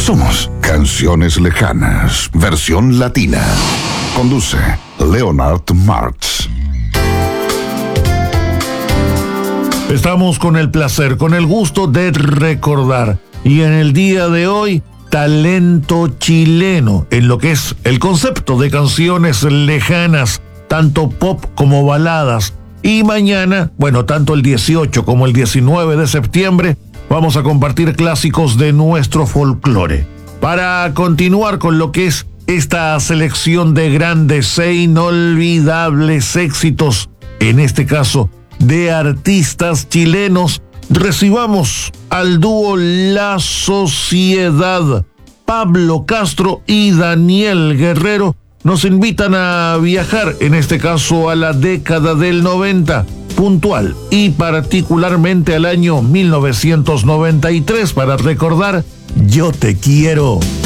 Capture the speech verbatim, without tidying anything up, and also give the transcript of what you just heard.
Somos Canciones Lejanas, versión latina. Conduce Leonard Martz. Estamos con el placer, con el gusto de recordar. Y en el día de hoy, talento chileno, en lo que es el concepto de canciones lejanas, tanto pop como baladas. Y mañana, bueno, tanto el dieciocho como el diecinueve de septiembre, vamos a compartir clásicos de nuestro folclore. Para continuar con lo que es esta selección de grandes e inolvidables éxitos, en este caso de artistas chilenos, recibamos al dúo La Sociedad. Pablo Castro y Daniel Guerrero nos invitan a viajar, en este caso a la década del noventa, puntual y particularmente al año mil novecientos noventa y tres, para recordar Yo Te Quiero.